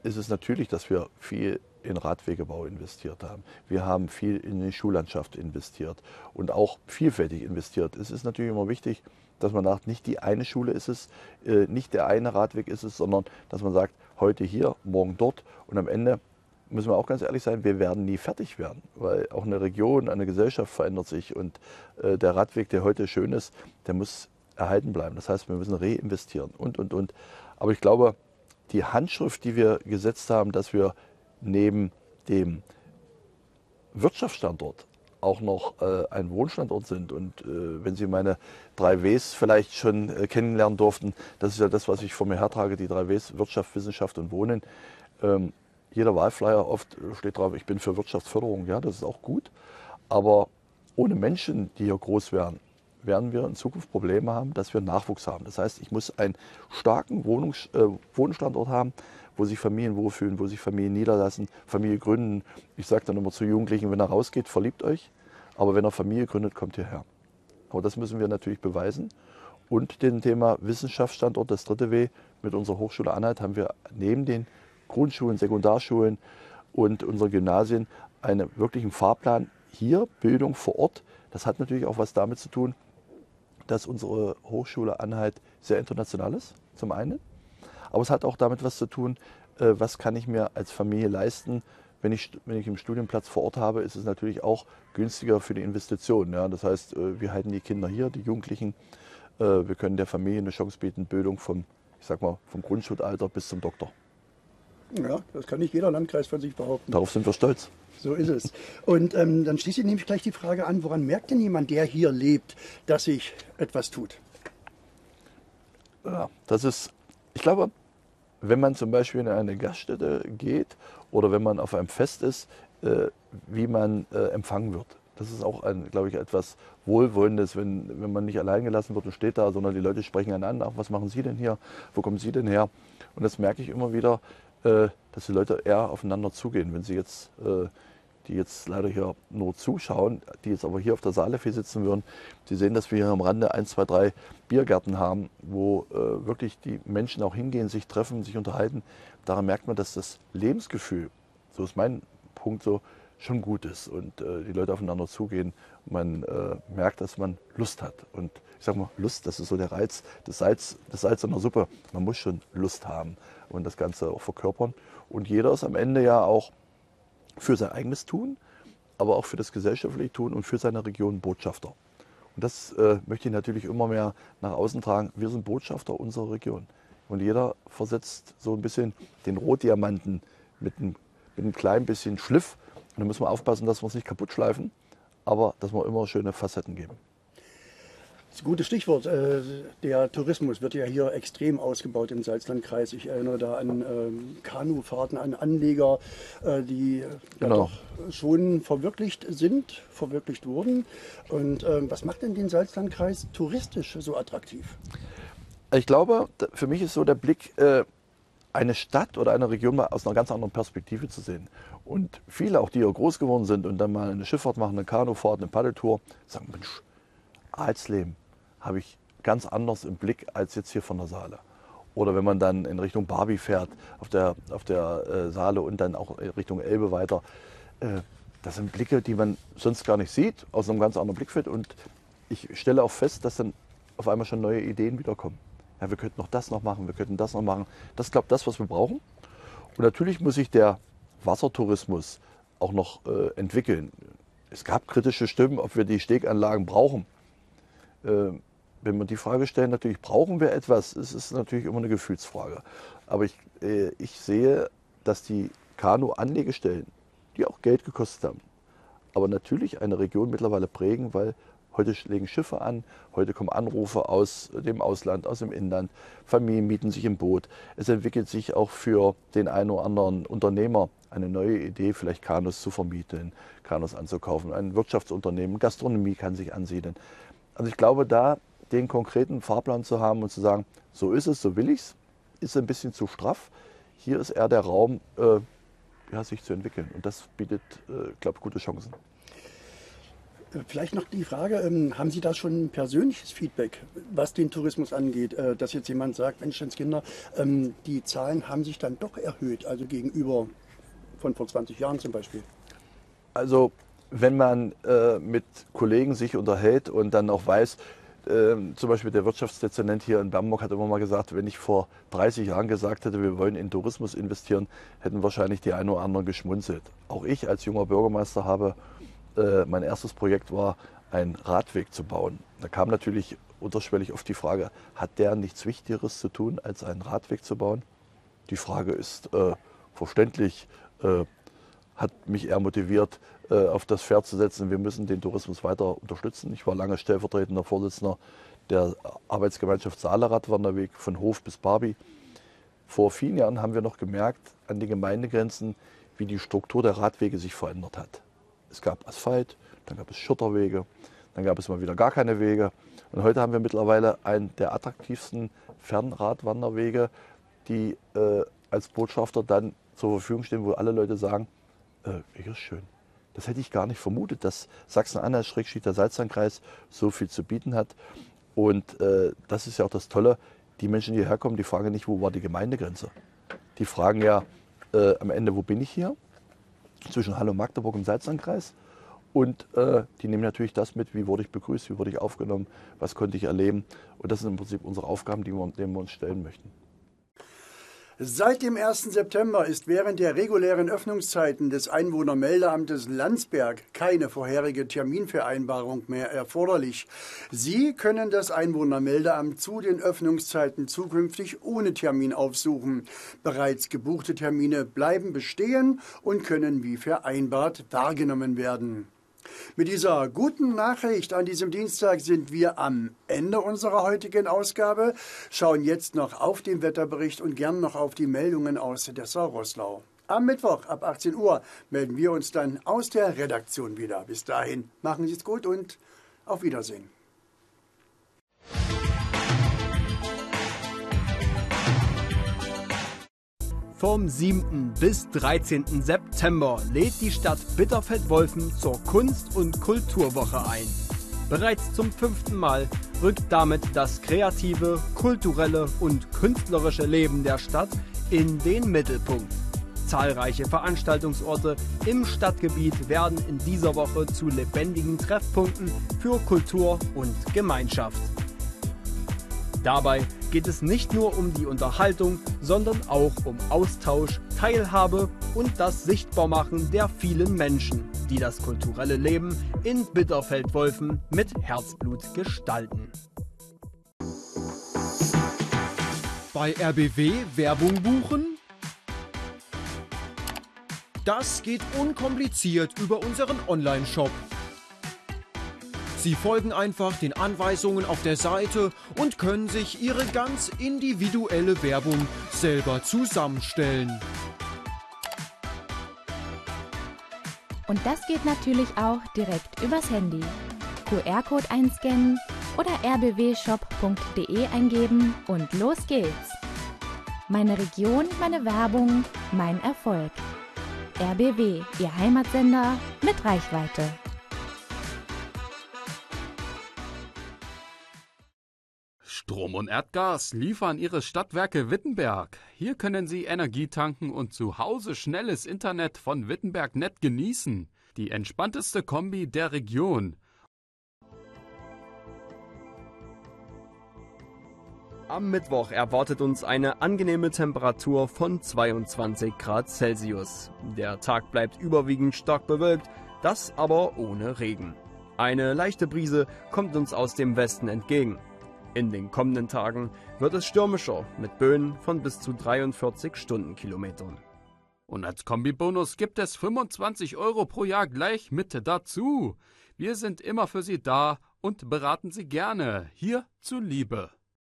ist es natürlich, dass wir viel in Radwegebau investiert haben. Wir haben viel in die Schullandschaft investiert und auch vielfältig investiert. Es ist natürlich immer wichtig, dass man sagt, nicht die eine Schule ist es, nicht der eine Radweg ist es, sondern dass man sagt, heute hier, morgen dort und am Ende müssen wir auch ganz ehrlich sein, wir werden nie fertig werden, weil auch eine Region, eine Gesellschaft verändert sich und der Radweg, der heute schön ist, der muss erhalten bleiben. Das heißt, wir müssen reinvestieren und. Aber ich glaube, die Handschrift, die wir gesetzt haben, dass wir neben dem Wirtschaftsstandort auch noch ein Wohnstandort sind. Und wenn Sie meine 3Ws vielleicht schon kennenlernen durften, das ist ja das, was ich vor mir hertrage, die 3Ws, Wirtschaft, Wissenschaft und Wohnen. Jeder Wahlflyer oft steht drauf, ich bin für Wirtschaftsförderung. Ja, das ist auch gut. Aber ohne Menschen, die hier groß werden, werden wir in Zukunft Probleme haben, dass wir Nachwuchs haben. Das heißt, ich muss einen starken Wohnstandort haben, wo sich Familien wohlfühlen, wo sich Familien niederlassen, Familie gründen. Ich sage dann immer zu Jugendlichen, wenn er rausgeht, verliebt euch. Aber wenn er Familie gründet, kommt hierher. Aber das müssen wir natürlich beweisen. Und dem Thema Wissenschaftsstandort, das dritte W, mit unserer Hochschule Anhalt haben wir neben den Grundschulen, Sekundarschulen und unseren Gymnasien einen wirklichen Fahrplan. Hier Bildung vor Ort. Das hat natürlich auch was damit zu tun, dass unsere Hochschule Anhalt sehr international ist, zum einen. Aber es hat auch damit was zu tun, was kann ich mir als Familie leisten. Wenn ich einen Studienplatz vor Ort habe, ist es natürlich auch günstiger für die Investition. Ja? Das heißt, wir halten die Kinder hier, die Jugendlichen. Wir können der Familie eine Chance bieten, Bildung vom Grundschulalter bis zum Doktor. Ja, das kann nicht jeder Landkreis von sich behaupten. Darauf sind wir stolz. So ist es. Und dann schließe ich nämlich gleich die Frage an, woran merkt denn jemand, der hier lebt, dass sich etwas tut? Ja, ich glaube, wenn man zum Beispiel in eine Gaststätte geht oder wenn man auf einem Fest ist, wie man empfangen wird. Das ist auch, glaube ich, etwas Wohlwollendes, wenn man nicht allein gelassen wird und steht da, sondern die Leute sprechen einander an, was machen Sie denn hier, wo kommen Sie denn her? Und das merke ich immer wieder, dass die Leute eher aufeinander zugehen. Wenn sie jetzt, die jetzt leider hier nur zuschauen, die jetzt aber hier auf der Saalefee sitzen würden, die sehen, dass wir hier am Rande 1, 2, 3 Biergärten haben, wo wirklich die Menschen auch hingehen, sich treffen, sich unterhalten. Daran merkt man, dass das Lebensgefühl, so ist mein Punkt so, schon gut ist und die Leute aufeinander zugehen und man merkt, dass man Lust hat. Und ich sage mal, Lust, das ist so der Reiz, das Salz in der Suppe. Man muss schon Lust haben und das Ganze auch verkörpern. Und jeder ist am Ende ja auch für sein eigenes Tun, aber auch für das gesellschaftliche Tun und für seine Region Botschafter. Und das möchte ich natürlich immer mehr nach außen tragen. Wir sind Botschafter unserer Region. Und jeder versetzt so ein bisschen den Rotdiamanten mit einem kleinen bisschen Schliff. Und da müssen wir aufpassen, dass wir es nicht kaputt schleifen, aber dass wir immer schöne Facetten geben. Das ist ein gutes Stichwort. Der Tourismus wird ja hier extrem ausgebaut im Salzlandkreis. Ich erinnere da an Kanufahrten, an Anleger, die ja Genau. doch schon verwirklicht wurden. Und was macht denn den Salzlandkreis touristisch so attraktiv? Ich glaube, für mich ist so der Blick, eine Stadt oder eine Region mal aus einer ganz anderen Perspektive zu sehen. Und viele, auch die hier groß geworden sind und dann mal eine Schifffahrt machen, eine Kanufahrt, eine Paddeltour, sagen, Mensch, Alsleben habe ich ganz anders im Blick als jetzt hier von der Saale. Oder wenn man dann in Richtung Barbie fährt, auf der Saale und dann auch in Richtung Elbe weiter. Das sind Blicke, die man sonst gar nicht sieht, aus einem ganz anderen Blickfeld. Und ich stelle auch fest, dass dann auf einmal schon neue Ideen wiederkommen. Ja, wir könnten noch das noch machen, wir könnten das noch machen. Das ist, glaube ich, das, was wir brauchen. Und natürlich muss sich der Wassertourismus auch noch entwickeln. Es gab kritische Stimmen, ob wir die Steganlagen brauchen. Wenn wir die Frage stellen, natürlich brauchen wir etwas, es ist natürlich immer eine Gefühlsfrage. Aber ich sehe, dass die Kanu-Anlegestellen, die auch Geld gekostet haben, aber natürlich eine Region mittlerweile prägen, weil heute legen Schiffe an, heute kommen Anrufe aus dem Ausland, aus dem Inland, Familien mieten sich im Boot. Es entwickelt sich auch für den einen oder anderen Unternehmer eine neue Idee, vielleicht Kanus zu vermieten, Kanus anzukaufen. Ein Wirtschaftsunternehmen, Gastronomie kann sich ansiedeln. Also ich glaube, da den konkreten Fahrplan zu haben und zu sagen, so ist es, so will ich es, ist ein bisschen zu straff. Hier ist eher der Raum, sich zu entwickeln. Und das bietet, glaube ich, gute Chancen. Vielleicht noch die Frage, haben Sie da schon ein persönliches Feedback, was den Tourismus angeht, dass jetzt jemand sagt, Menschenskinder, die Zahlen haben sich dann doch erhöht, also gegenüber von vor 20 Jahren zum Beispiel? Also wenn man mit Kollegen sich unterhält und dann auch weiß, zum Beispiel der Wirtschaftsdezernent hier in Bamberg hat immer mal gesagt, wenn ich vor 30 Jahren gesagt hätte, wir wollen in Tourismus investieren, hätten wahrscheinlich die einen oder anderen geschmunzelt. Auch ich als junger Bürgermeister habe, mein erstes Projekt war, einen Radweg zu bauen. Da kam natürlich unterschwellig oft die Frage, hat der nichts Wichtigeres zu tun, als einen Radweg zu bauen? Die Frage ist verständlich, hat mich eher motiviert, auf das Pferd zu setzen. Wir müssen den Tourismus weiter unterstützen. Ich war lange stellvertretender Vorsitzender der Arbeitsgemeinschaft Saale-Radwanderweg von Hof bis Barbie. Vor vielen Jahren haben wir noch gemerkt an den Gemeindegrenzen, wie die Struktur der Radwege sich verändert hat. Es gab Asphalt, dann gab es Schotterwege, dann gab es mal wieder gar keine Wege. Und heute haben wir mittlerweile einen der attraktivsten Fernradwanderwege, die als Botschafter dann zur Verfügung stehen, wo alle Leute sagen, hier ist schön. Das hätte ich gar nicht vermutet, dass Sachsen-Anhalt, der Salzlandkreis so viel zu bieten hat. Und das ist ja auch das Tolle, die Menschen, die hierher kommen, die fragen nicht, wo war die Gemeindegrenze. Die fragen ja am Ende, wo bin ich hier? Zwischen Halle und Magdeburg im Salzlandkreis. Und die nehmen natürlich das mit, wie wurde ich begrüßt, wie wurde ich aufgenommen, was konnte ich erleben. Und das sind im Prinzip unsere Aufgaben, denen wir uns stellen möchten. Seit dem 1. September ist während der regulären Öffnungszeiten des Einwohnermeldeamtes Landsberg keine vorherige Terminvereinbarung mehr erforderlich. Sie können das Einwohnermeldeamt zu den Öffnungszeiten zukünftig ohne Termin aufsuchen. Bereits gebuchte Termine bleiben bestehen und können wie vereinbart wahrgenommen werden. Mit dieser guten Nachricht an diesem Dienstag sind wir am Ende unserer heutigen Ausgabe, schauen jetzt noch auf den Wetterbericht und gern noch auf die Meldungen aus Dessau-Roßlau. Am Mittwoch ab 18 Uhr melden wir uns dann aus der Redaktion wieder. Bis dahin, machen Sie es gut und auf Wiedersehen. Vom 7. bis 13. September lädt die Stadt Bitterfeld-Wolfen zur Kunst- und Kulturwoche ein. Bereits zum 5. Mal rückt damit das kreative, kulturelle und künstlerische Leben der Stadt in den Mittelpunkt. Zahlreiche Veranstaltungsorte im Stadtgebiet werden in dieser Woche zu lebendigen Treffpunkten für Kultur und Gemeinschaft. Dabei geht es nicht nur um die Unterhaltung, sondern auch um Austausch, Teilhabe und das Sichtbarmachen der vielen Menschen, die das kulturelle Leben in Bitterfeld-Wolfen mit Herzblut gestalten. Bei RBW Werbung buchen? Das geht unkompliziert über unseren Online-Shop. Sie folgen einfach den Anweisungen auf der Seite und können sich Ihre ganz individuelle Werbung selber zusammenstellen. Und das geht natürlich auch direkt übers Handy. QR-Code einscannen oder rbwshop.de eingeben und los geht's. Meine Region, meine Werbung, mein Erfolg. RBW, Ihr Heimatsender mit Reichweite. Strom und Erdgas liefern Ihre Stadtwerke Wittenberg. Hier können Sie Energie tanken und zu Hause schnelles Internet von Wittenberg-Net genießen. Die entspannteste Kombi der Region. Am Mittwoch erwartet uns eine angenehme Temperatur von 22 Grad Celsius. Der Tag bleibt überwiegend stark bewölkt, das aber ohne Regen. Eine leichte Brise kommt uns aus dem Westen entgegen. In den kommenden Tagen wird es stürmischer mit Böen von bis zu 43 Stundenkilometern. Und als Kombibonus gibt es 25 € pro Jahr gleich mit dazu. Wir sind immer für Sie da und beraten Sie gerne. Hier zuliebe.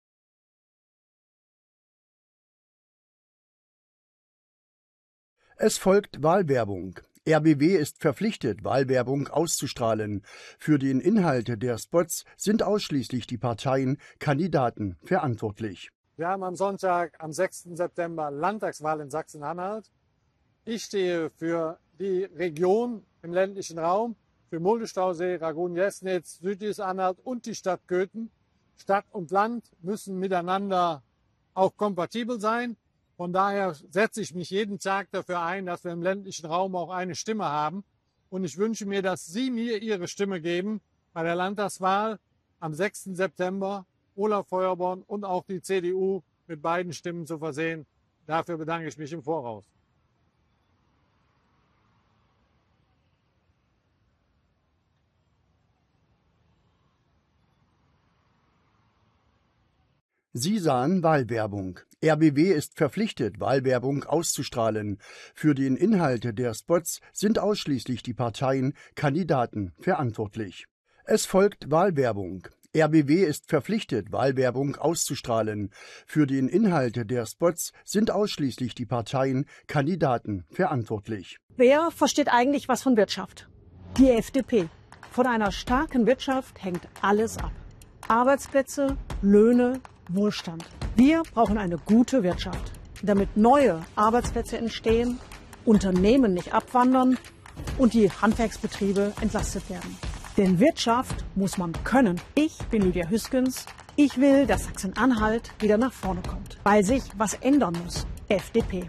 Es folgt Wahlwerbung. RBW ist verpflichtet, Wahlwerbung auszustrahlen. Für den Inhalt der Spots sind ausschließlich die Parteien, Kandidaten verantwortlich. Wir haben am Sonntag, am 6. September, Landtagswahl in Sachsen-Anhalt. Ich stehe für die Region im ländlichen Raum, für Mulde-Stausee, Ragun-Jesnitz, Südjys-Anhalt und die Stadt Köthen. Stadt und Land müssen miteinander auch kompatibel sein. Von daher setze ich mich jeden Tag dafür ein, dass wir im ländlichen Raum auch eine Stimme haben. Und ich wünsche mir, dass Sie mir Ihre Stimme geben bei der Landtagswahl am 6. September. Olaf Feuerborn und auch die CDU mit beiden Stimmen zu versehen. Dafür bedanke ich mich im Voraus. Sie sahen Wahlwerbung. RBW ist verpflichtet, Wahlwerbung auszustrahlen. Für den Inhalt der Spots sind ausschließlich die Parteien, Kandidaten verantwortlich. Es folgt Wahlwerbung. RBW ist verpflichtet, Wahlwerbung auszustrahlen. Für den Inhalt der Spots sind ausschließlich die Parteien, Kandidaten verantwortlich. Wer versteht eigentlich was von Wirtschaft? Die FDP. Von einer starken Wirtschaft hängt alles ab. Arbeitsplätze, Löhne, Wohlstand. Wir brauchen eine gute Wirtschaft, damit neue Arbeitsplätze entstehen, Unternehmen nicht abwandern und die Handwerksbetriebe entlastet werden. Denn Wirtschaft muss man können. Ich bin Lydia Hüskens. Ich will, dass Sachsen-Anhalt wieder nach vorne kommt, weil sich was ändern muss. FDP.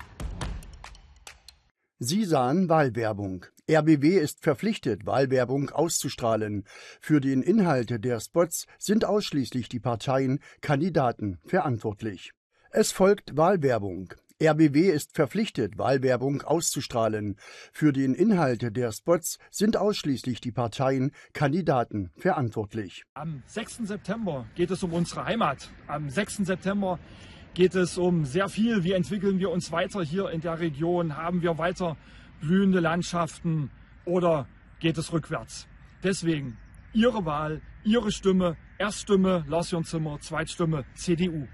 Sie sahen Wahlwerbung. RBW ist verpflichtet, Wahlwerbung auszustrahlen. Für den Inhalt der Spots sind ausschließlich die Parteien, Kandidaten verantwortlich. Es folgt Wahlwerbung. RBW ist verpflichtet, Wahlwerbung auszustrahlen. Für den Inhalt der Spots sind ausschließlich die Parteien, Kandidaten verantwortlich. Am 6. September geht es um unsere Heimat. Am 6. September geht es um sehr viel. Wie entwickeln wir uns weiter hier in der Region? Haben wir weiter blühende Landschaften oder geht es rückwärts? Deswegen Ihre Wahl, Ihre Stimme. Erststimme Lars-Jörn Zimmer, Zweitstimme CDU.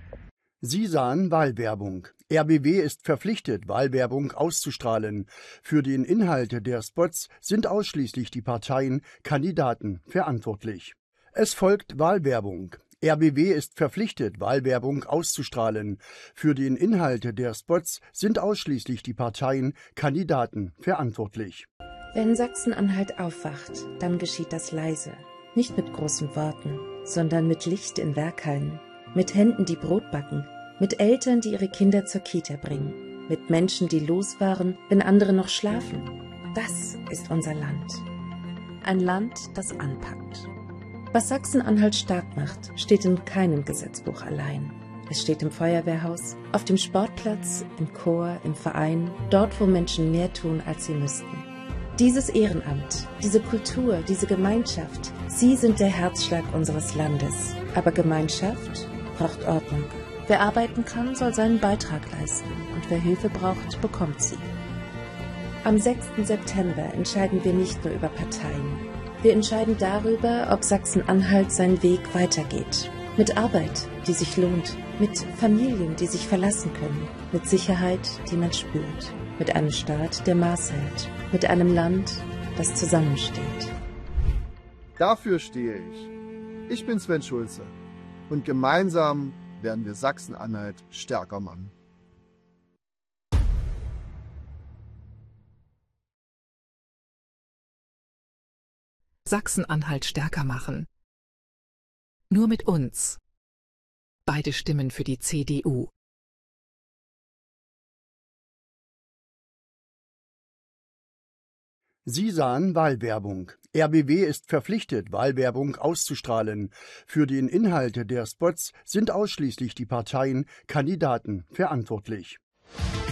Sie sahen Wahlwerbung. RBW ist verpflichtet, Wahlwerbung auszustrahlen. Für den Inhalt der Spots sind ausschließlich die Parteien, Kandidaten verantwortlich. Es folgt Wahlwerbung. RBW ist verpflichtet, Wahlwerbung auszustrahlen. Für den Inhalt der Spots sind ausschließlich die Parteien, Kandidaten verantwortlich. Wenn Sachsen-Anhalt aufwacht, dann geschieht das leise. Nicht mit großen Worten, sondern mit Licht in Werkhallen. Mit Händen, die Brot backen. Mit Eltern, die ihre Kinder zur Kita bringen. Mit Menschen, die los waren, wenn andere noch schlafen. Das ist unser Land. Ein Land, das anpackt. Was Sachsen-Anhalt stark macht, steht in keinem Gesetzbuch allein. Es steht im Feuerwehrhaus, auf dem Sportplatz, im Chor, im Verein, dort, wo Menschen mehr tun, als sie müssten. Dieses Ehrenamt, diese Kultur, diese Gemeinschaft, sie sind der Herzschlag unseres Landes. Aber Gemeinschaft braucht Ordnung. Wer arbeiten kann, soll seinen Beitrag leisten und wer Hilfe braucht, bekommt sie. Am 6. September entscheiden wir nicht nur über Parteien. Wir entscheiden darüber, ob Sachsen-Anhalt seinen Weg weitergeht. Mit Arbeit, die sich lohnt, mit Familien, die sich verlassen können, mit Sicherheit, die man spürt, mit einem Staat, der Maß hält, mit einem Land, das zusammensteht. Dafür stehe ich. Ich bin Sven Schulze und gemeinsam werden wir Sachsen-Anhalt stärker machen. Sachsen-Anhalt stärker machen. Nur mit uns. Beide Stimmen für die CDU. Sie sahen Wahlwerbung. RBW ist verpflichtet, Wahlwerbung auszustrahlen. Für den Inhalt der Spots sind ausschließlich die Parteien, Kandidaten verantwortlich.